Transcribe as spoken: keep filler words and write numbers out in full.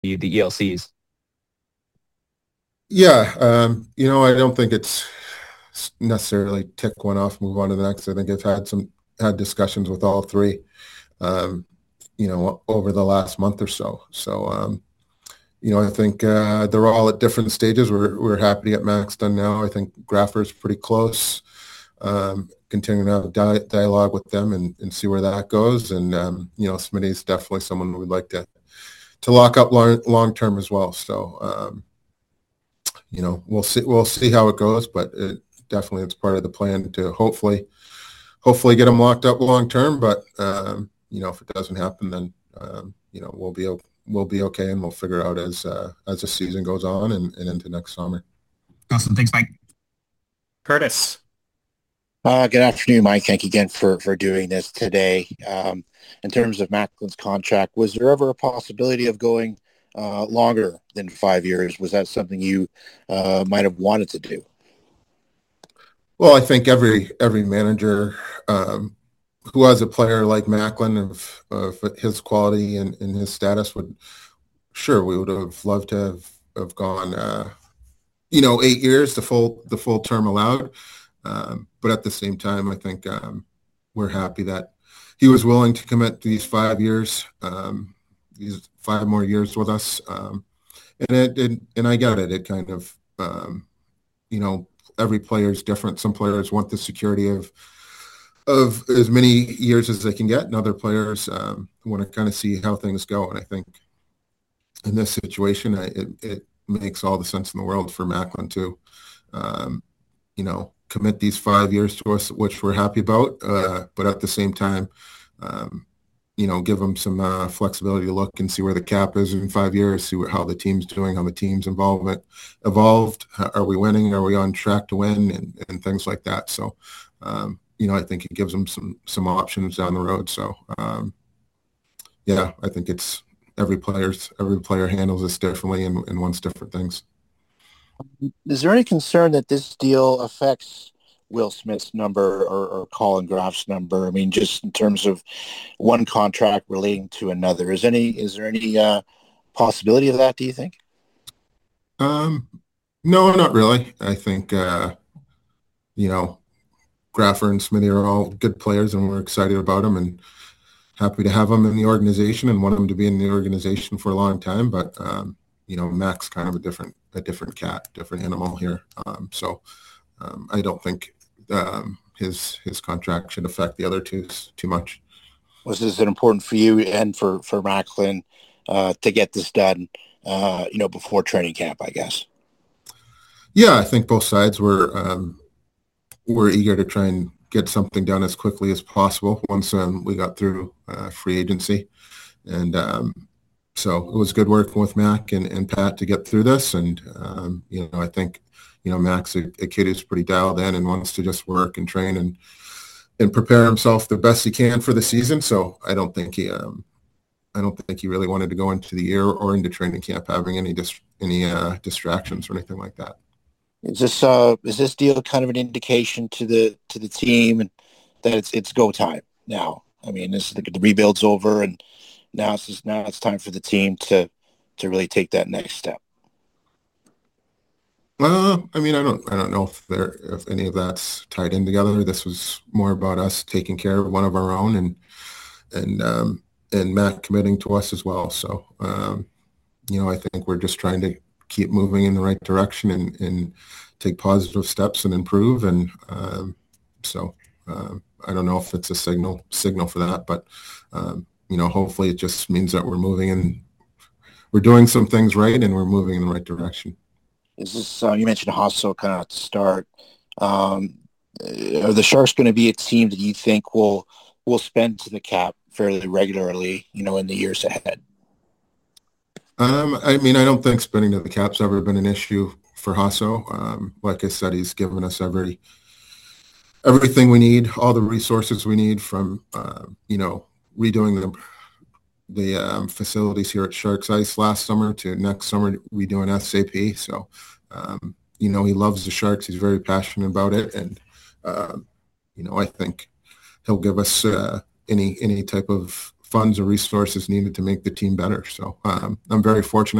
the, the E L Cs. Yeah, um, you know, I don't think it's necessarily tick one off, move on to the next. I think I've had some had discussions with all three, um, you know, over the last month or so. So, um, you know, I think uh, they're all at different stages. We're we're happy to get Max done now. I think Graffer's pretty close. Um, continuing to have di- dialogue with them and, and see where that goes. And um, you know, Smitty's definitely someone we'd like to to lock up long long term as well. So, um, you know, we'll see we'll see how it goes, but it, definitely it's part of the plan to hopefully hopefully get them locked up long term. But um, you know, if it doesn't happen, then um, you know we'll be we'll be okay, and we'll figure out as uh, as the season goes on and, and into next summer. Awesome. Thanks, Mike. Curtis. Uh, good afternoon, Mike. Thank you again for for doing this today. Um, in terms of Macklin's contract, was there ever a possibility of going uh, longer than five years? Was that something you uh, might have wanted to do? Well, I think every every manager um, who has a player like Macklin of, of his quality and, and his status would sure we would have loved to have, have gone uh, you know eight years the full the full term allowed. Um, but at the same time, I think um, we're happy that he was willing to commit these five years, um, these five more years with us. Um, and it, it, and I get it. It kind of, um, you know, every player is different. Some players want the security of of as many years as they can get, and other players um, want to kind of see how things go. And I think in this situation, I, it, it makes all the sense in the world for Macklin to, um, you know, commit these five years to us, which we're happy about. Uh, but at the same time, um, you know, give them some uh, flexibility to look and see where the cap is in five years, see what, how the team's doing, how the team's involvement evolved. Are we winning? Are we on track to win? And, and things like that. So, um, you know, I think it gives them some some options down the road. So, um, yeah, I think it's every player's every player handles this differently and, and wants different things. Is there any concern that this deal affects Will Smith's number or, or Colin Graff's number? I mean, just in terms of one contract relating to another, is any is there any uh, possibility of that? Do you think? Um, no, not really. I think uh, you know Graffer and Smithy are all good players, and we're excited about them and happy to have them in the organization and want them to be in the organization for a long time. But um, you know, Mac's kind of a different a different cat, different animal here. Um, so um, I don't think um, his his contract should affect the other two too much. Was this important for you and for for Macklin uh, to get this done? Uh, you know, before training camp, I guess. Yeah, I think both sides were um, were eager to try and get something done as quickly as possible once um, we got through uh, free agency. And um, so it was good working with Mac and, and Pat to get through this. And, um, you know, I think, you know, Mac's a, a kid who's pretty dialed in and wants to just work and train and, and prepare himself the best he can for the season. So I don't think he, um, I don't think he really wanted to go into the year or into training camp having any dis- any uh, distractions or anything like that. Is this uh is this deal kind of an indication to the to the team and that it's it's go time now? I mean, this is the, the rebuild's over, and now it's just, now it's time for the team to to really take that next step. Uh, I mean, I don't, I don't know if there, if any of that's tied in together. This was more about us taking care of one of our own, and and um, and Matt committing to us as well. So, um, you know, I think we're just trying to keep moving in the right direction and, and take positive steps and improve. And um, so, um, I don't know if it's a signal signal for that, but um, you know, hopefully it just means that we're moving and we're doing some things right and we're moving in the right direction. Is this uh, you mentioned Hasso kind of at the start? Um, are the Sharks going to be a team that you think will will spend to the cap fairly regularly? You know, in the years ahead. Um, I mean, I don't think spending to the cap's ever been an issue for Hasso. Um, like I said, he's given us every everything we need, all the resources we need from uh, you know redoing the the um, facilities here at Sharks Ice last summer to next summer redoing S A P. So um, you know he loves the Sharks. He's very passionate about it, and um, you know I think he'll give us uh, any any type of funds or resources needed to make the team better. So um, I'm very fortunate